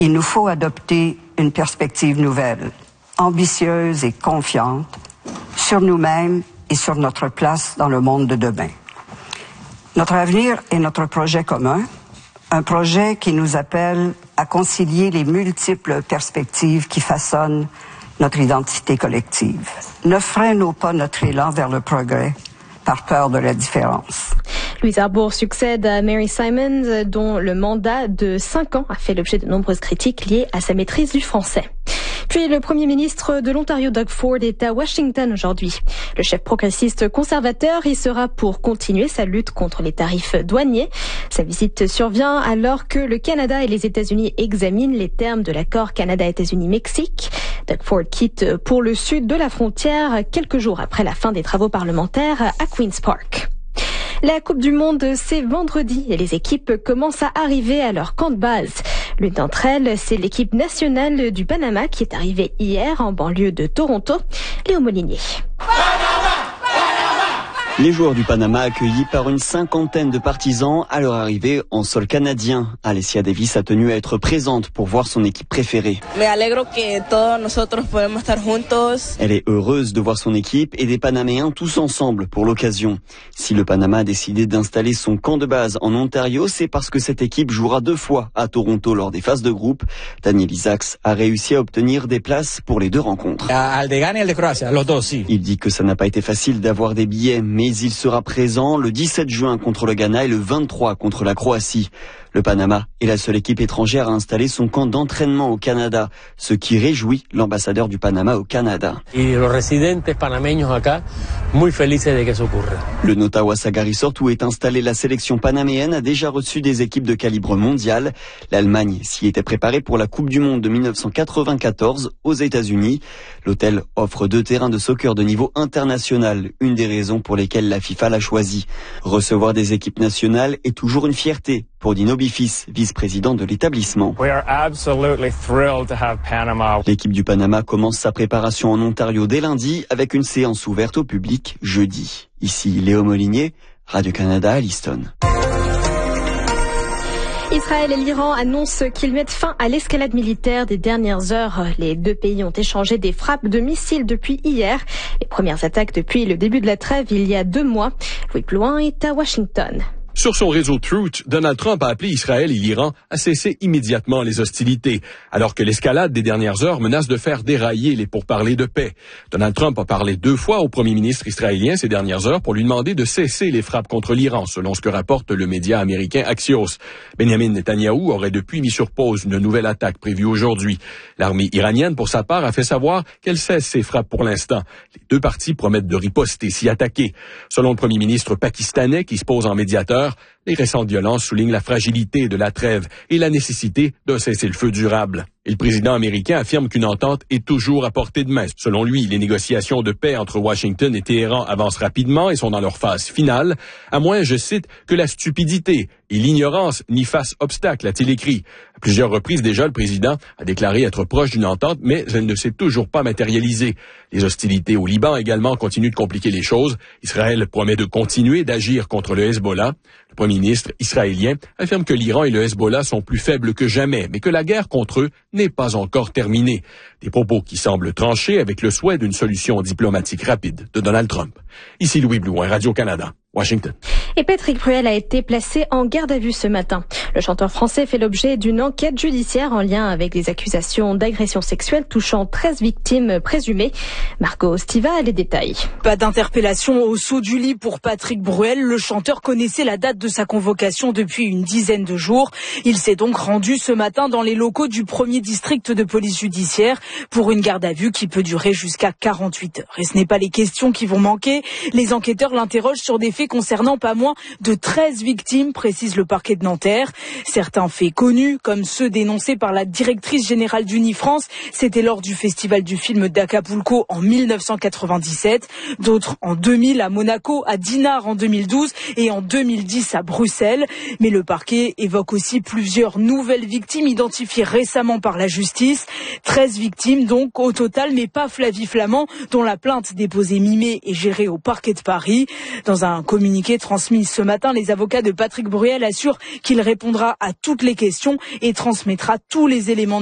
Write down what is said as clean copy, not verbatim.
Il nous faut adopter une perspective nouvelle, ambitieuse et confiante sur nous-mêmes et sur notre place dans le monde de demain. Notre avenir est notre projet commun, un projet qui nous appelle à concilier les multiples perspectives qui façonnent notre identité collective. Ne freinons pas notre élan vers le progrès par peur de la différence. Louise Arbour succède à Mary Simons, dont le mandat de 5 ans a fait l'objet de nombreuses critiques liées à sa maîtrise du français. Puis le Premier ministre de l'Ontario, Doug Ford, est à Washington aujourd'hui. Le chef progressiste conservateur y sera pour continuer sa lutte contre les tarifs douaniers. Sa visite survient alors que le Canada et les États-Unis examinent les termes de l'accord Canada-États-Unis-Mexique. Doug Ford quitte pour le sud de la frontière quelques jours après la fin des travaux parlementaires à Queen's Park. La Coupe du Monde, c'est vendredi et les équipes commencent à arriver à leur camp de base. L'une d'entre elles, c'est l'équipe nationale du Panama qui est arrivée hier en banlieue de Toronto. Léo Molinier. Les joueurs du Panama accueillis par une cinquantaine de partisans à leur arrivée en sol canadien. Alessia Davis a tenu à être présente pour voir son équipe préférée. Elle est heureuse de voir son équipe et des Panaméens tous ensemble pour l'occasion. Si le Panama a décidé d'installer son camp de base en Ontario, c'est parce que cette équipe jouera 2 fois à Toronto lors des phases de groupe. Daniel Isaacs a réussi à obtenir des places pour les 2 rencontres. Il dit que ça n'a pas été facile d'avoir des billets, mais il sera présent le 17 juin contre le Ghana et le 23 contre la Croatie. Le Panama est la seule équipe étrangère à installer son camp d'entraînement au Canada, ce qui réjouit l'ambassadeur du Panama au Canada. Le Notawa Saga Resort, où est installée la sélection panaméenne, a déjà reçu des équipes de calibre mondial. L'Allemagne s'y était préparée pour la Coupe du Monde de 1994 aux États-Unis. L'hôtel offre 2 terrains de soccer de niveau international, une des raisons pour lesquelles la FIFA l'a choisi. Recevoir des équipes nationales est toujours une fierté pour Dino Bifis, vice-président de l'établissement. L'équipe du Panama commence sa préparation en Ontario dès lundi avec une séance ouverte au public jeudi. Ici Léo Molinier, Radio-Canada à Liston. Israël et l'Iran annoncent qu'ils mettent fin à l'escalade militaire des dernières heures. Les 2 pays ont échangé des frappes de missiles depuis hier. Les premières attaques depuis le début de la trêve il y a 2 mois. Louis Blouin est à Washington. Sur son réseau Truth, Donald Trump a appelé Israël et l'Iran à cesser immédiatement les hostilités, alors que l'escalade des dernières heures menace de faire dérailler les pourparlers de paix. Donald Trump a parlé 2 fois au premier ministre israélien ces dernières heures pour lui demander de cesser les frappes contre l'Iran, selon ce que rapporte le média américain Axios. Benjamin Netanyahou aurait depuis mis sur pause une nouvelle attaque prévue aujourd'hui. L'armée iranienne, pour sa part, a fait savoir qu'elle cesse ses frappes pour l'instant. Les 2 parties promettent de riposter si attaquées. Selon le premier ministre pakistanais qui se pose en médiateur, les récentes violences soulignent la fragilité de la trêve et la nécessité d'un cessez-le-feu durable. Et le président américain affirme qu'une entente est toujours à portée de main. Selon lui, les négociations de paix entre Washington et Téhéran avancent rapidement et sont dans leur phase finale, à moins, je cite, que la stupidité et l'ignorance n'y fassent obstacle, a-t-il écrit. À plusieurs reprises déjà, le président a déclaré être proche d'une entente, mais elle ne s'est toujours pas matérialisée. Les hostilités au Liban également continuent de compliquer les choses. Israël promet de continuer d'agir contre le Hezbollah. Le premier ministre israélien affirme que l'Iran et le Hezbollah sont plus faibles que jamais, mais que la guerre contre eux n'est pas encore terminée. Des propos qui semblent tranchés avec le souhait d'une solution diplomatique rapide de Donald Trump. Ici Louis Blouin, Radio-Canada, Washington. Et Patrick Bruel a été placé en garde à vue ce matin. Le chanteur français fait l'objet d'une enquête judiciaire en lien avec des accusations d'agression sexuelle touchant 13 victimes présumées. Margot Stiva a les détails. Pas d'interpellation au saut du lit pour Patrick Bruel. Le chanteur connaissait la date de sa convocation depuis une dizaine de jours. Il s'est donc rendu ce matin dans les locaux du 1er district de police judiciaire pour une garde à vue qui peut durer jusqu'à 48 heures. Et ce n'est pas les questions qui vont manquer. Les enquêteurs l'interrogent sur des faits concernant pas moins de 13 victimes, précise le parquet de Nanterre. Certains faits connus, comme ceux dénoncés par la directrice générale d'Unifrance, c'était lors du festival du film d'Acapulco en 1997. D'autres en 2000 à Monaco, à Dinard en 2012 et en 2010 à Bruxelles. Mais le parquet évoque aussi plusieurs nouvelles victimes identifiées récemment par la justice. 13 victimes donc au total, mais pas Flavie Flament, dont la plainte déposée mi-mai est gérée au parquet de Paris. Dans un communiqué transmis ce matin, les avocats de Patrick Bruel assurent qu'il répondra à toutes les questions et transmettra tous les éléments